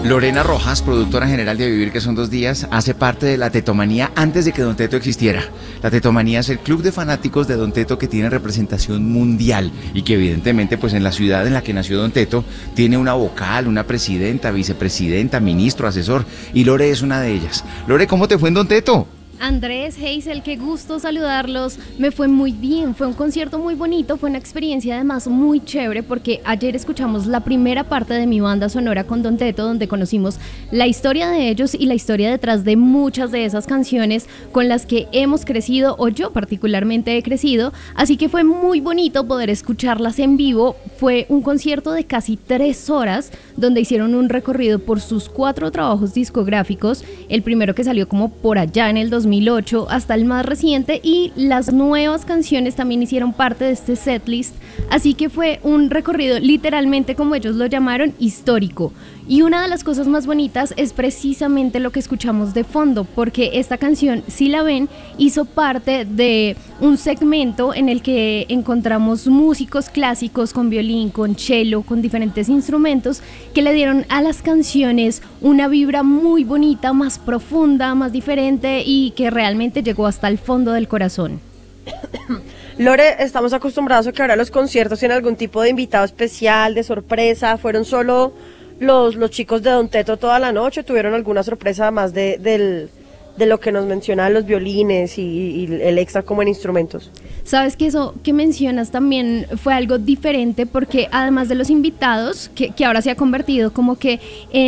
Lorena Rojas, productora general de Vivir que son 2 días, hace parte de la Tetomanía antes de que Don Teto existiera. La Tetomanía es el club de fanáticos de Don Teto que tiene representación mundial y que evidentemente pues en la ciudad en la que nació Don Teto tiene una vocal, una presidenta, vicepresidenta, ministro, asesor, y Lore es una de ellas. Lore, ¿cómo te fue en Don Teto? Andrés, Hazel, qué gusto saludarlos. Me fue muy bien, fue un concierto muy bonito, fue una experiencia además muy chévere porque ayer escuchamos la primera parte de mi banda sonora con Don Teto, donde conocimos la historia de ellos y la historia detrás de muchas de esas canciones con las que hemos crecido, o yo particularmente he crecido, así que fue muy bonito poder escucharlas en vivo. Fue un concierto de casi 3 horas donde hicieron un recorrido por sus 4 trabajos discográficos, el primero que salió como por allá en el 2008 hasta el más reciente, y las nuevas canciones también hicieron parte de este setlist, así que fue un recorrido literalmente, como ellos lo llamaron, histórico. Y una de las cosas más bonitas es precisamente lo que escuchamos de fondo, porque esta canción, si la ven, hizo parte de un segmento en el que encontramos músicos clásicos con violín, con cello, con diferentes instrumentos que le dieron a las canciones una vibra muy bonita, más profunda, más diferente y que realmente llegó hasta el fondo del corazón. Lore, estamos acostumbrados a que ahora los conciertos tienen algún tipo de invitado especial, de sorpresa. ¿Fueron solo los chicos de Don Teto toda la noche? ¿Tuvieron alguna sorpresa más de lo que nos mencionaban los violines y el extra como en instrumentos? Sabes que eso que mencionas también fue algo diferente, porque además de los invitados, que ahora se ha convertido como que